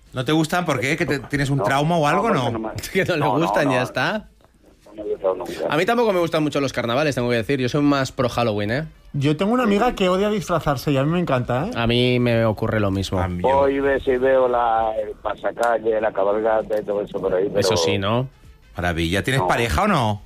¿No te gustan? ¿Por qué? ¿Que tienes un trauma o algo? No. Que no le gustan, ya está. No me ha gustado nunca. A mí tampoco me gustan mucho los carnavales, tengo que decir. Yo soy más pro Halloween, ¿eh? Yo tengo una amiga que odia disfrazarse y a mí me encanta, ¿eh? A mí me ocurre lo mismo. Hoy veo el pasacalle, la cabalgata y todo eso por ahí. Pero... Eso sí, ¿no? Maravilla. ¿Tienes pareja o no?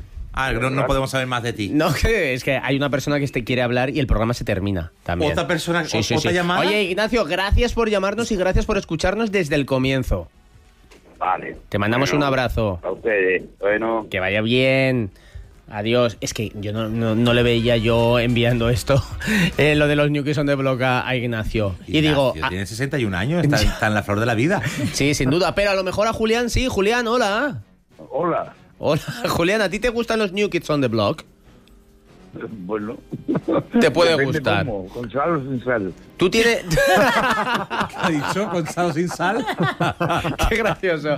No podemos saber más de ti. No, es que hay una persona que te quiere hablar y el programa se termina también. ¿Otra persona? Sí, ¿Otra llamada? Oye, Ignacio, gracias por llamarnos y gracias por escucharnos desde el comienzo. Vale. Te mandamos un abrazo. A ustedes. Bueno. Que vaya bien. Adiós. Es que yo no le veía yo enviando esto, lo de los New Kids on the Block a Ignacio. Y digo... Tiene 61 años, está en la flor de la vida. Sí, sin duda. Pero a lo mejor a Julián sí. Julián, hola. Hola. Hola, Julián, ¿a ti te gustan los New Kids on the Block? Bueno. Te puede Depende gustar. cómo, con sal o sin sal. Tú tienes... ¿Ha dicho con sal o sin sal? Qué gracioso.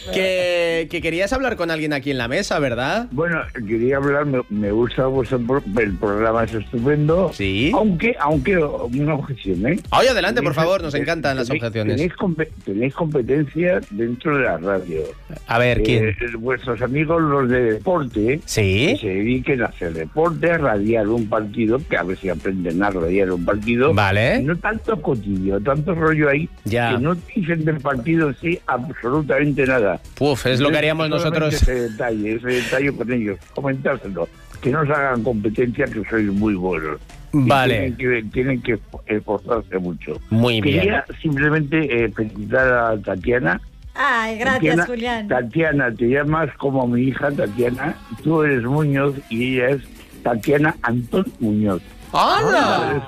Que querías hablar con alguien aquí en la mesa, ¿verdad? Bueno, quería hablar, me gusta el programa, es estupendo. Sí. Aunque una objeción, ¿eh? Oye, adelante, por favor, nos encantan las objeciones. Tenéis competencia dentro de la radio. A ver, ¿quién? Vuestros amigos, los de deporte, ¿Sí? que se dediquen a hacer deporte, a radiar un partido, que a ver si aprenden a radiar un partido. Vale. No tanto cotillo, tanto rollo ahí, Ya. que no dicen del partido sí absolutamente nada. Uf, es lo que haríamos nosotros. Ese detalle con ellos, comentárselo, que no se hagan competencia, que sois muy buenos. Vale. Tienen que esforzarse mucho. Muy bien. Quería simplemente felicitar a Tatiana. Ay, gracias, Julián. Tatiana, te llamas como mi hija Tatiana, tú eres Muñoz y ella es Tatiana Antón Muñoz. ¡Hala!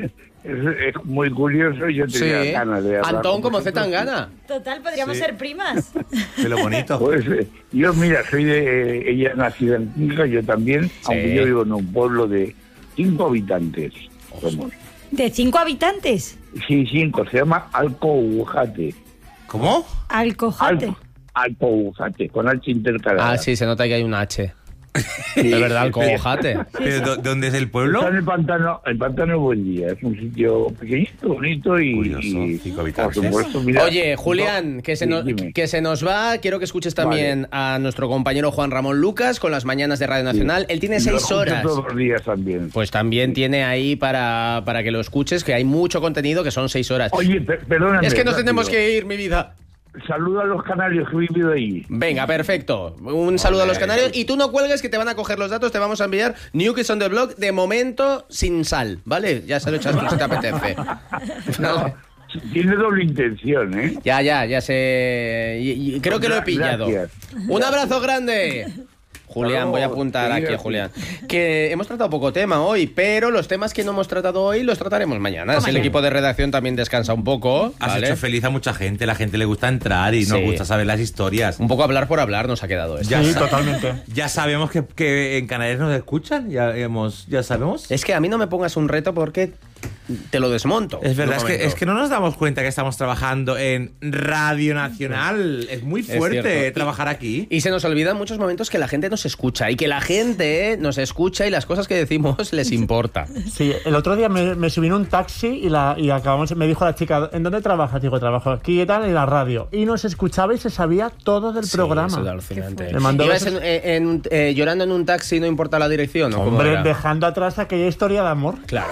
Es muy curioso, yo tenía ganas de hablar. Antón con como vosotros. Zetangana. Total, podríamos ser primas. De lo bonito. Pues yo, mira, soy de... ella nacida en Tinga, yo también, aunque yo vivo en un pueblo de 5 habitantes. Somos. ¿De 5 habitantes? Sí, 5, se llama Alcoujate. ¿Cómo? Alcojate. Alcoujate, con H intercalada. Ah, sí, se nota que hay un H. De verdad, Alcojate. ¿Pero dónde es el pueblo? Está en el pantano Buen Día. Es un sitio pequeñito, bonito y... Curioso, 5 habitantes. Por supuesto, mira, Oye, Julián, que se nos va. Quiero que escuches también a nuestro compañero Juan Ramón Lucas con las mañanas de Radio Nacional. Él tiene 6 horas. Todos los días también. Pues también tiene ahí para que lo escuches, que hay mucho contenido, que son 6 horas. Oye, perdóname. Es que nos rápido. tenemos que ir, mi vida. Saluda a los canarios que he vivido ahí. Venga, perfecto. Un saludo a los canarios. Y tú no cuelgues, que te van a coger los datos. Te vamos a enviar New Kids on the Block, de momento sin sal, ¿vale? Ya se lo echas tú si te apetece. No, tiene doble intención, ¿eh? Ya sé. Y creo que lo he pillado. Gracias. Un abrazo grande. Julián, voy a apuntar aquí a Julián. Que hemos tratado poco tema hoy, pero los temas que no hemos tratado hoy los trataremos mañana. Si el equipo de redacción también descansa un poco. Has ¿vale? hecho feliz a mucha gente, la gente le gusta entrar y nos gusta saber las historias. Un poco hablar por hablar nos ha quedado esto. Sí, totalmente. Ya sabemos que en Canarias nos escuchan, ya sabemos. Es que a mí no me pongas un reto porque te lo desmonto. Es verdad, es que no nos damos cuenta que estamos trabajando en Radio Nacional. Es muy fuerte trabajar aquí. Y se nos olvida en muchos momentos que la gente nos escucha y que la gente nos escucha y las cosas que decimos les importa. Sí, el otro día me subí en un taxi y acabamos, me dijo la chica, ¿en dónde trabajas? Digo, trabajo aquí y tal, en la radio. Y nos escuchaba y se sabía todo del programa. Eso es alucinante. Le mandó ¿Ibas besos. llorando en un taxi, no importa la dirección? ¿O cómo Hombre, era? dejando atrás aquella historia de amor. Claro.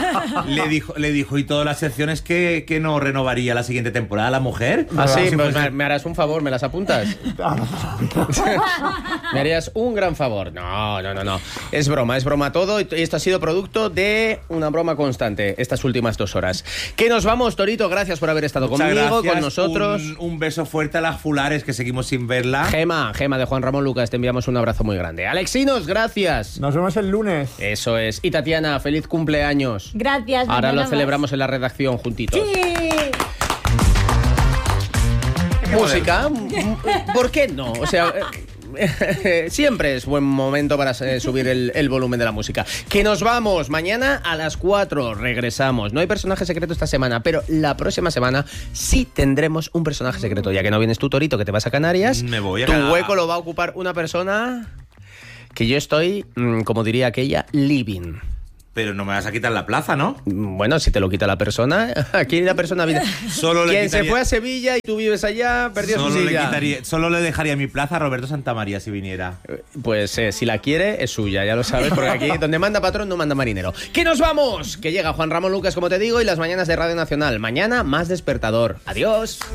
Le dijo y todas las secciones que no renovaría la siguiente temporada la mujer. Ah, sí, Si pues fuese- me harás un favor, ¿me las apuntas? Me harías un gran favor. No. Es broma todo. Y esto ha sido producto de una broma constante estas últimas 2 horas. Que nos vamos, Torito. Gracias por haber estado Muchas conmigo, gracias. con nosotros. Un beso fuerte a las Fulares, que seguimos sin verla. Gema de Juan Ramón Lucas, te enviamos un abrazo muy grande. Alexinos, gracias. Nos vemos el lunes. Eso es. Y Tatiana, feliz cumpleaños. Gracias. Ahora mañana lo más. celebramos en la redacción juntitos. Sí. Música, ¿por qué no? O sea, siempre es buen momento para subir el volumen de la música. Que nos vamos, mañana a las 4 regresamos. No hay personaje secreto esta semana, pero la próxima semana sí tendremos un personaje secreto. Ya que no vienes tú, Torito, que te vas a Canarias, Me voy a tu Canadá. hueco lo va a ocupar una persona que yo estoy, como diría aquella, living. Pero no me vas a quitar la plaza, ¿no? Bueno, si te lo quita la persona, aquí la persona vive. Quien se fue a Sevilla y tú vives allá, perdió su silla. Solo le dejaría mi plaza a Roberto Santamaría si viniera. Pues si la quiere, es suya, ya lo sabes, porque aquí donde manda patrón no manda marinero. ¡Que nos vamos! Que llega Juan Ramón Lucas, como te digo, y las mañanas de Radio Nacional. Mañana más despertador. Adiós.